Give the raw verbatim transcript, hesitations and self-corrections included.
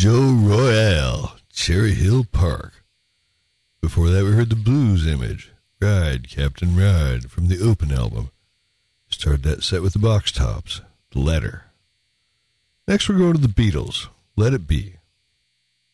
Joe Royale, Cherry Hill Park. Before that, we heard the Blues Image, Ride, Captain Ride, from the Open album. Started that set with the Box Tops, The Letter. Next, we're going to the Beatles, Let It Be.